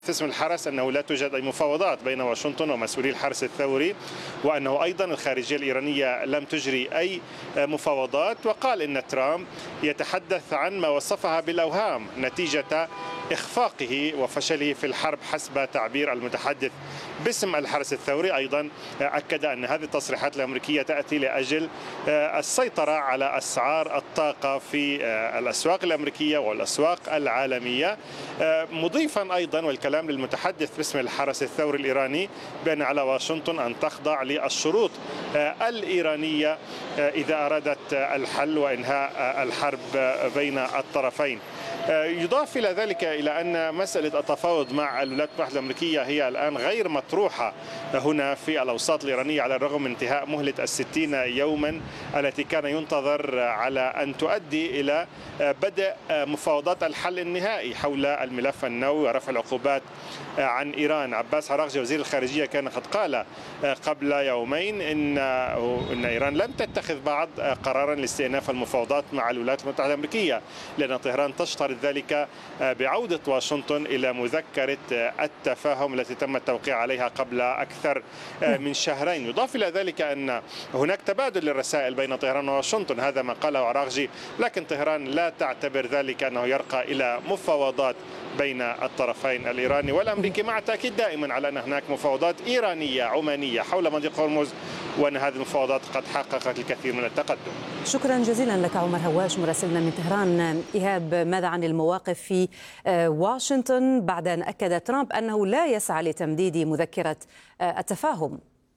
في اسم الحرس أنه لا توجد أي مفاوضات بين واشنطن ومسؤولي الحرس الثوري، وأنه أيضا الخارجية الإيرانية لم تجري أي مفاوضات، وقال إن ترامب يتحدث عن ما وصفها بالأوهام نتيجة إخفاقه وفشله في الحرب حسب تعبير المتحدث باسم الحرس الثوري. أيضا أكد أن هذه التصريحات الأمريكية تأتي لأجل السيطرة على أسعار الطاقة في الأسواق الأمريكية والأسواق العالمية، مضيفا أيضا والكلام للمتحدث باسم الحرس الثوري الإيراني بأن على واشنطن أن تخضع للشروط الإيرانية إذا أرادت الحل وإنهاء الحرب بين الطرفين. يضاف إلى ذلك إلى أن مسألة التفاوض مع الولايات المتحدة الأمريكية هي الآن غير مطروحة هنا في الأوساط الإيرانية، على الرغم من انتهاء مهلة 60 يوما التي كان ينتظر على أن تؤدي إلى بدء مفاوضات الحل النهائي حول الملف النووي ورفع العقوبات عن إيران. عباس عراقجي وزير الخارجية كان قد قال قبل يومين إن إيران لم تتخذ بعد قرارا لاستئناف المفاوضات مع الولايات المتحدة الأمريكية، لأن طهران تشترط ذلك بعودة واشنطن إلى مذكرة التفاهم التي تم التوقيع عليها قبل أكثر من شهرين. يضاف إلى ذلك أن هناك تبادل للرسائل بين طهران وواشنطن، هذا ما قاله عراقجي، لكن طهران لا تعتبر ذلك أنه يرقى إلى مفاوضات بين الطرفين الإيراني والأمريكي، مع التأكيد دائما على أن هناك مفاوضات إيرانية عمانية حول مضيق هرمز، وأن هذه المفاوضات قد حققت الكثير من التقدم. شكرا جزيلا لك عمر هواش مراسلنا من طهران. إيهاب، ماذا عن المواقف في واشنطن بعد أن أكد ترامب أنه لا يسعى لتمديد مذكرة التفاهم؟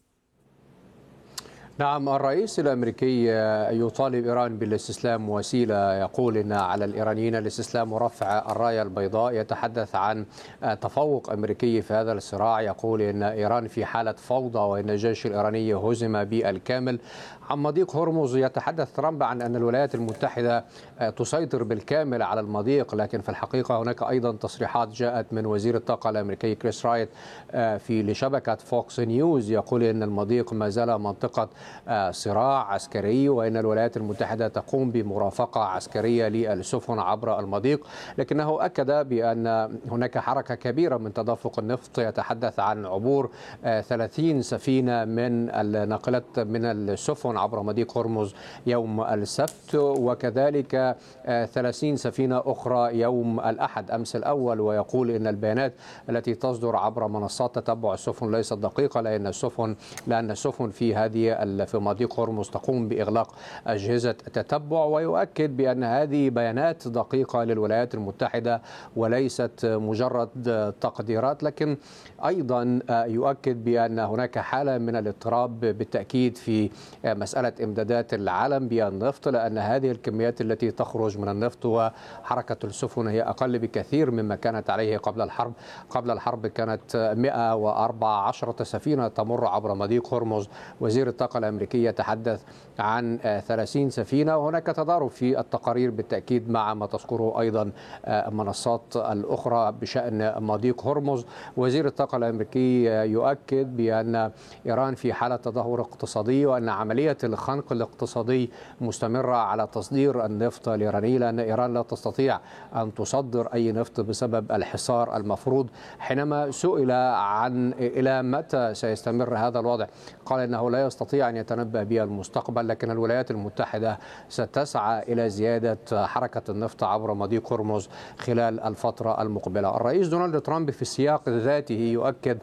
نعم، الرئيس الأمريكي يطالب إيران بالاستسلام وسيلة، يقول إن على الإيرانيين الاستسلام ورفع الراية البيضاء. يتحدث عن تفوق أمريكي في هذا الصراع، يقول إن إيران في حالة فوضى وإن الجيش الإيراني هزم بالكامل. عن مضيق هرمز يتحدث ترامب عن أن الولايات المتحدة تسيطر بالكامل على المضيق، لكن في الحقيقة هناك أيضا تصريحات جاءت من وزير الطاقة الأمريكي كريس رايت لشبكة فوكس نيوز، يقول إن المضيق ما زال منطقة صراع عسكري، وإن الولايات المتحدة تقوم بمرافقة عسكرية للسفن عبر المضيق، لكنه أكد بأن هناك حركة كبيرة من تدفق النفط. يتحدث عن عبور 30 سفينة من الناقلات من السفن عبر مضيق هرمز يوم السبت، وكذلك 30 سفينة أخرى يوم الأحد أمس الأول. ويقول إن البيانات التي تصدر عبر منصات تتبع السفن ليست دقيقة، لأن السفن في مضيق هرمز تقوم بإغلاق أجهزة تتبع. ويؤكد بأن هذه بيانات دقيقة للولايات المتحدة وليست مجرد تقديرات، لكن أيضا يؤكد بأن هناك حالة من الاضطراب بالتأكيد في مسألة إمدادات العالم بالنفط، لأن هذه الكميات التي تخرج من النفط وحركة السفن هي أقل بكثير مما كانت عليه قبل الحرب. قبل الحرب كانت 114 سفينة تمر عبر مضيق هرمز. وزير الطاقة الأمريكي يتحدث عن 30 سفينة، وهناك تضارب في التقارير بالتأكيد مع ما تذكره أيضا المنصات الأخرى بشأن مضيق هرمز. وزير الطاقة الأمريكي يؤكد بأن إيران في حالة تدهور اقتصادي، وأن عملية الخنق الاقتصادي مستمرة على تصدير النفط الإيراني، لأن إيران لا تستطيع أن تصدر أي نفط بسبب الحصار المفروض. حينما سئل عن إلى متى سيستمر هذا الوضع، قال إنه لا يستطيع أن يتنبأ بالمستقبل، لكن الولايات المتحدة ستسعى إلى زيادة حركة النفط عبر مضيق هرمز خلال الفترة المقبلة. الرئيس دونالد ترامب في السياق ذاته يؤكد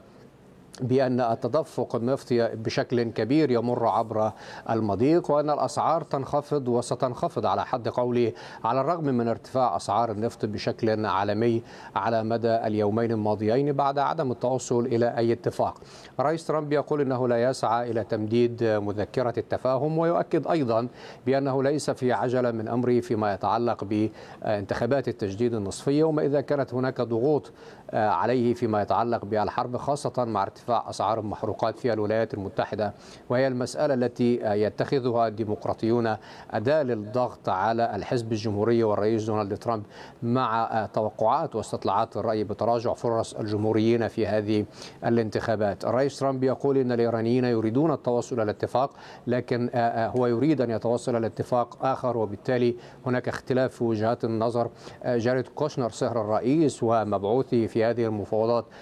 بأن التدفق النفطي بشكل كبير يمر عبر المضيق، وأن الأسعار تنخفض وستنخفض على حد قوله، على الرغم من ارتفاع أسعار النفط بشكل عالمي على مدى اليومين الماضيين بعد عدم التوصل إلى أي اتفاق. رئيس ترامب يقول إنه لا يسعى إلى تمديد مذكرة التفاهم، ويؤكد أيضا بأنه ليس في عجلة من أمره فيما يتعلق بانتخابات التجديد النصفية، وما إذا كانت هناك ضغوط عليه فيما يتعلق بالحرب، خاصة مع ارتفاع أسعار المحروقات في الولايات المتحدة، وهي المسألة التي يتخذها الديمقراطيون أداة للضغط على الحزب الجمهوري والرئيس دونالد ترامب، مع توقعات واستطلاعات الرأي بتراجع فرص الجمهوريين في هذه الانتخابات. الرئيس ترامب يقول إن الإيرانيين يريدون التوصل إلى الاتفاق، لكن هو يريد أن يتوصل إلى اتفاق آخر، وبالتالي هناك اختلاف في وجهات النظر. جاريد كوشنر صهر الرئيس ومبعوثي في في هذه المفاوضات